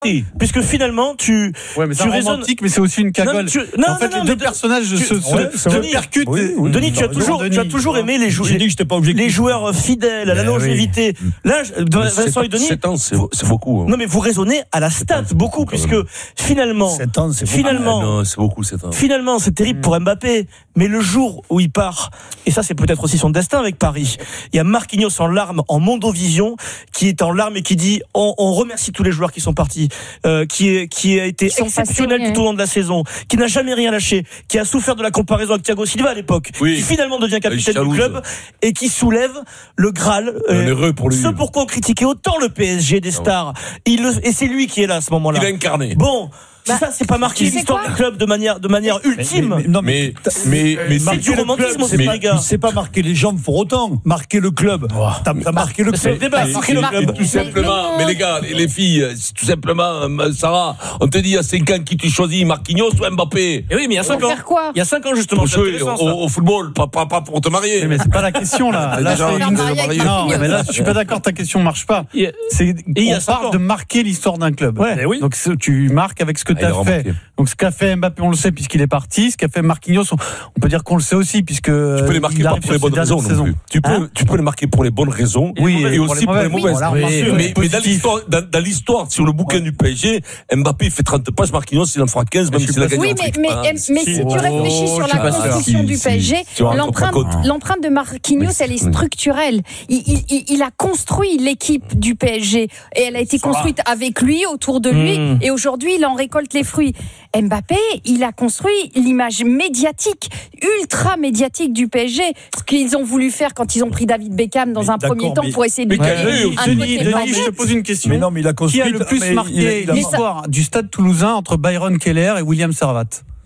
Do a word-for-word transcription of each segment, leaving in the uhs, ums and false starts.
Puisque finalement tu ouais mais c'est tu romantique raisonnes... mais c'est aussi une cagole. Non, tu... non, en fait non, non, les deux tu... personnages tu... se, ouais, se, Denis, se percutent. oui, oui, Denis, tu as toujours, Denis, tu as toujours aimé les, jou... J'ai dit que j'étais pas objectif. les joueurs fidèles à la longévité. Oui. Là, Vincent et Denis, sept ans, c'est, c'est beaucoup. Hein. Non mais vous raisonnez à la stat beaucoup, puisque finalement, sept ans, c'est finalement, ah, non, c'est beaucoup sept ans. Finalement, c'est terrible pour Mbappé, mais le jour où il part, et ça c'est peut-être aussi son destin avec Paris, il y a Marquinhos en larmes, en Mondovision, qui est en larmes et qui dit on, on remercie tous les joueurs qui sont partis, euh, qui est qui a été exceptionnel passés, tout au long de la saison, qui n'a jamais rien lâché, qui a souffert de la comparaison avec Thiago Silva à l'époque, oui. qui finalement devient capitaine du club et qui soulève le Graal. Euh, pour lui. Ce pourquoi on critiquait autant le P S G des stars. Il le, et c'est lui qui est là à ce moment-là. Il a incarné. Bon. Bah, ça, c'est pas marqué l'histoire du club de manière, de manière ultime. Mais, mais, non, mais, mais, mais, mais c'est du romantisme aussi, les gars. C'est pas marquer les jambes pour autant. Marquer le club. Oh. T'as, t'as marqué le club. C'est le débat. Marquer le club. Tout simplement. Mais les gars, les filles, tout simplement, Sarah, on te dit il y a cinq ans qui tu choisis, Marquinhos ou Mbappé. Et oui, mais il y a cinq ans. Il y a cinq ans, justement. Jouer au, au football, pas, pas, pas pour te marier. Mais c'est pas la question, là. Là, je non, mais là, je suis pas d'accord, ta question marche pas. C'est, on parle de marquer l'histoire d'un club. Donc, tu marques avec ce que t'as fait. Donc ce qu'a fait Mbappé, on le sait puisqu'il est parti. Ce qu'a fait Marquinhos, on peut dire qu'on le sait aussi puisque tu peux les marquer pas pour les bonnes raisons non plus. Tu peux, hein tu peux les marquer pour les bonnes raisons. Oui, et, et aussi pour les mauvaises. Oui, oui, mais, mais dans l'histoire, dans, dans l'histoire, sur le bouquin du P S G, Mbappé fait trente pages, Marquinhos il en fera quinze, même s'il a gagné. Oui, mais, mais, ah, mais si, si tu réfléchis sur la construction du P S G, l'empreinte, l'empreinte de Marquinhos, elle est structurelle. Il, il, il a construit l'équipe du P S G et elle a été construite avec lui, autour de lui, et aujourd'hui il en récolte les fruits. Mbappé, il a construit l'image médiatique, ultra médiatique du P S G. Ce qu'ils ont voulu faire quand ils ont pris David Beckham dans mais un premier temps pour essayer de lui donner un Denis, Denis, je te pose une question. Mais non, mais il a construit. Qui a le plus mais marqué il a, il a l'histoire du Stade Toulousain entre Byron Keller et William Servat?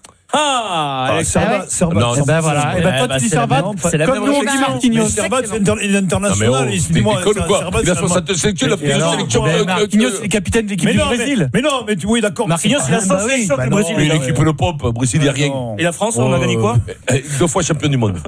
Ah, ah Servat, Servat. Non, ben voilà. Et ben toi tu dis Servat, comme nous on dit Marquinhos. Servat, il est international. Dis-moi, il a soixante sélections, il a pris une sélection. Marquinhos, c'est le capitaine de l'équipe du Brésil. Mais non, mais oui, d'accord. Marquinhos, il a cent sélections avec le Brésil. Mais l'équipe de pop, Brésil, il n'y a rien. Et la France, on a gagné quoi? Deux fois champion du monde.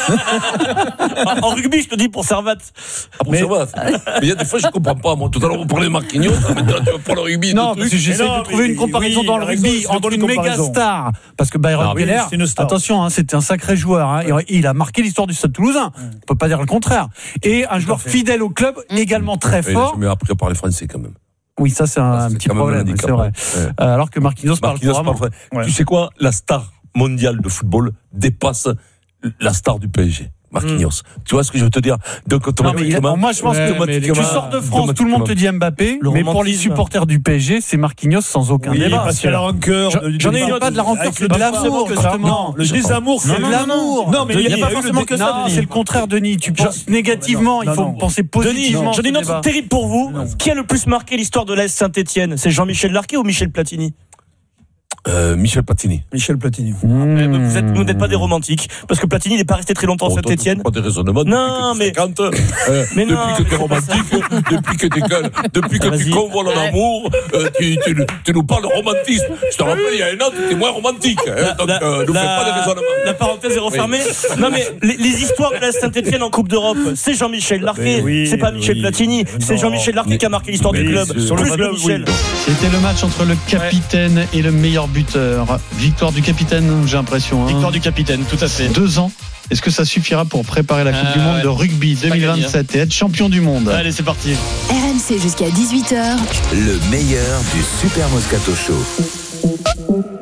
En rugby, je te dis pour Servat. Ah, pour Servat. Mais il y a des fois, je ne comprends pas. Moi, tout à l'heure, on parlait de Marquinhos, maintenant, tu vas pour le rugby. Non, parce que j'essaie de trouver une comparaison dans le rugby entre une méga star. Parce que Byron Keller, attention, hein, c'était un sacré joueur. Hein, il a marqué l'histoire du Stade Toulousain. On ne peut pas dire le contraire. Et un joueur fidèle au club, également très fort. Mais après, par les Français quand même. Oui, ça c'est un, un petit problème, c'est vrai. Ouais. Euh, alors que Marquinhos, Marquinhos parle couramment. Ouais. Tu sais quoi? La star mondiale de football dépasse la star du P S G. Marquinhos. Mmh. Tu vois ce que je veux te dire? Donc, automatiquement. Non, moi, je pense ouais, que tu sors de France, tout le monde te dit Mbappé, mais pour les supporters du P S G, c'est Marquinhos sans aucun oui, débat. Parce qu'il y a la rancœur. J'en ai pas de la rancœur, c'est de l'amour. Non, le désamour, c'est de l'amour. Non, mais il n'y a pas forcément que ça. C'est le contraire, Denis. Tu penses négativement, il faut penser positivement. J'en ai une autre terrible pour vous. Qui a le plus marqué l'histoire de l'A S Saint-Etienne? C'est Jean-Michel Larquet ou Michel Platini? Euh, Michel Platini. Michel Platini. Mmh. Vous êtes, vous n'êtes pas des romantiques, parce que Platini n'est pas resté très longtemps à Saint-Etienne. Pas des raisonnements. Non, mais. cinquante, euh, mais depuis non, que tu es romantique, depuis que tu depuis que ah, tu convoles l'amour, euh, tu, tu, tu nous parles de romantisme. Je te rappelle, il y a un an, tu étais moins romantique. Hein, la, donc, euh, ne fais pas des raisonnements. La parenthèse est refermée. Oui. Non, mais les, les histoires de la Saint-Etienne en Coupe d'Europe, c'est Jean-Michel Larquet, oui, c'est pas Michel oui, Platini, c'est Jean-Michel Larquet qui a marqué l'histoire du club. Sur le club, Michel. C'était le match entre le capitaine et le meilleur buteur. Victoire du capitaine, j'ai l'impression. Hein. Victoire du capitaine, tout à fait. Deux ans. Est-ce que ça suffira pour préparer la Coupe ah, du Monde ouais. de rugby deux mille vingt-sept et être champion du monde? Allez, c'est parti. R M C jusqu'à dix-huit heures. Le meilleur du Super Moscato Show.